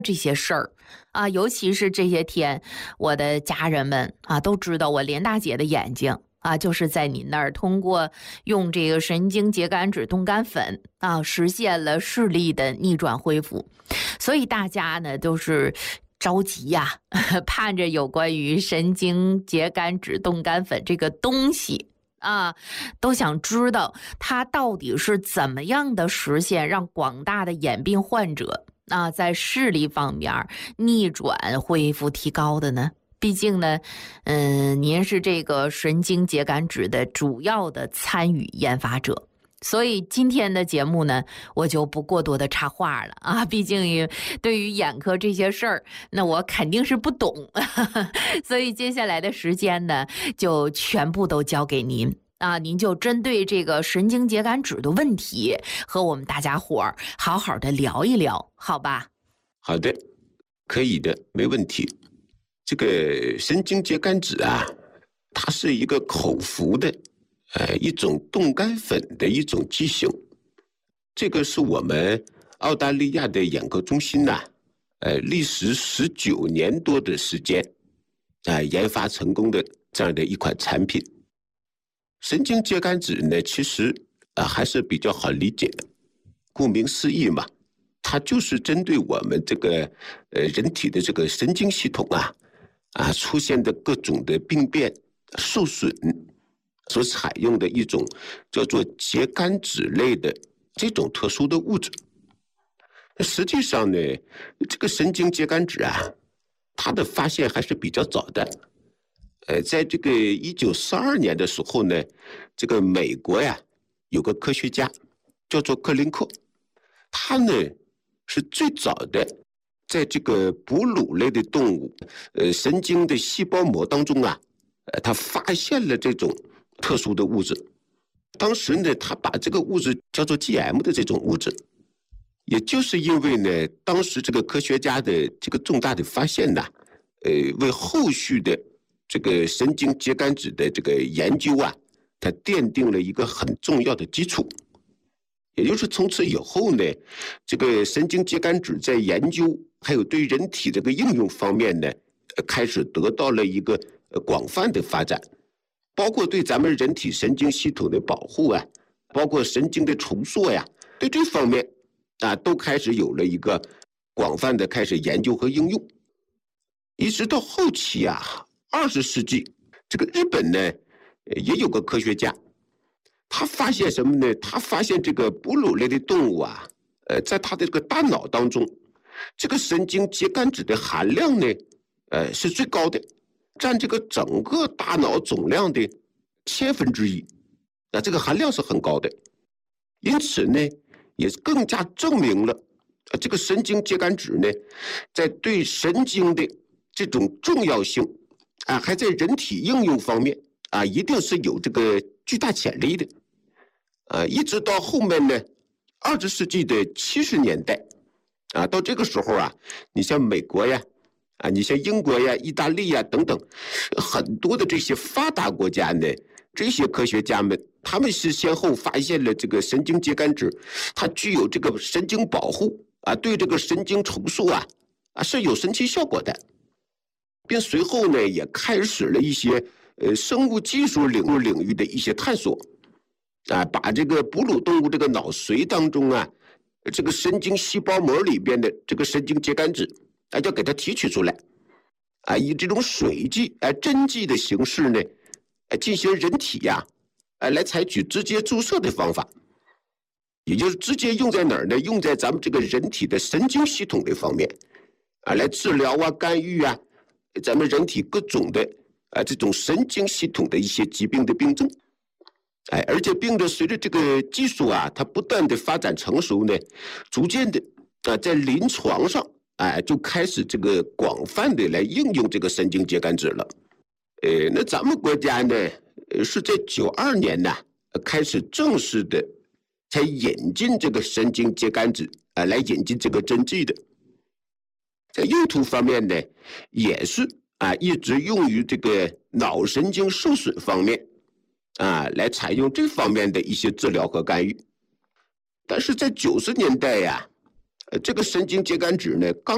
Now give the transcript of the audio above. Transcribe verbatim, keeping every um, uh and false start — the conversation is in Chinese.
这些事儿啊，尤其是这些天，我的家人们啊都知道我连大姐的眼睛啊，就是在你那儿通过用这个神经节苷酯冻干粉啊，实现了视力的逆转恢复，所以大家呢都是着急呀、啊，盼着有关于神经节苷酯冻干粉这个东西。啊，都想知道它到底是怎么样的实现，让广大的眼病患者啊在视力方面逆转恢复提高的呢？毕竟呢，嗯，您是这个神经节苷酯的主要的参与研发者。所以今天的节目呢，我就不过多的插话了啊！毕竟对于眼科这些事儿，那我肯定是不懂，所以接下来的时间呢，就全部都交给您啊！您就针对这个神经节苷酯的问题，和我们大家伙儿好好的聊一聊，好吧？ 好的，可以的，没问题。这个神经节苷酯啊，它是一个口服的。呃，一种冻干粉的一种剂型，这个是我们澳大利亚的眼科中心呐、啊，呃，历时十九年多的时间，啊、呃，研发成功的这样的一款产品。神经节苷酯呢，其实啊、呃、还是比较好理解的，顾名思义嘛，它就是针对我们这个呃人体的这个神经系统啊啊出现的各种的病变受损。所采用的一种叫做节苷酯类的这种特殊的物质。实际上呢，这个神经节苷酯啊，它的发现还是比较早的。呃，在这个一九四二年的时候呢，这个美国呀有个科学家叫做克林克，他呢是最早的在这个哺乳类的动物呃神经的细胞膜当中啊，呃，他发现了这种特殊的物质。当时呢，他把这个物质叫做 G M 的这种物质，也就是因为呢，当时这个科学家的这个重大的发现呢，呃，为后续的这个神经节苷酯的这个研究啊，它奠定了一个很重要的基础。也就是从此以后呢，这个神经节苷酯在研究还有对人体这个应用方面呢，开始得到了一个广泛的发展。包括对咱们人体神经系统的保护啊，包括神经的重塑呀，对这方面啊，都开始有了一个广泛的开始研究和应用。一直到后期啊，二十世纪，这个日本呢也有个科学家，他发现什么呢？他发现这个哺乳类的动物啊，呃，在他的这个大脑当中，这个神经节苷酯的含量呢，呃，是最高的。占这个整个大脑总量的千分之一，那这个含量是很高的，因此呢，也更加证明了这个神经节苷酯呢，在对神经的这种重要性啊，还在人体应用方面啊，一定是有这个巨大潜力的，啊，一直到后面呢，二十世纪的七十年代啊，到这个时候啊，你像美国呀。啊，你像英国呀、意大利呀等等，很多的这些发达国家呢，这些科学家们，他们是先后发现了这个神经节苷酯，它具有这个神经保护啊，对这个神经重塑啊啊是有神奇效果的，并随后呢也开始了一些呃生物技术领域领域的一些探索，啊，把这个哺乳动物这个脑髓当中啊，这个神经细胞膜里边的这个神经节苷酯。啊，要给它提取出来，啊，以这种水剂、啊针剂的形式呢，啊进行人体呀、啊，啊来采取直接注射的方法，也就是直接用在哪儿呢？用在咱们这个人体的神经系统的方面，啊，来治疗啊、干预啊，咱们人体各种的啊这种神经系统的一些疾病的病症，哎，而且病的随着这个技术啊，它不断的发展成熟呢，逐渐的啊在临床上。哎，就开始这个广泛的来应用这个神经节苷酯了。呃，那咱们国家呢，是在九二年呢开始正式的才引进这个神经节苷酯啊，来引进这个针剂的。在用途方面呢，也是啊，一直用于这个脑神经受损方面啊，来采用这方面的一些治疗和干预。但是在九十年代呀。这个神经节苷酯呢，刚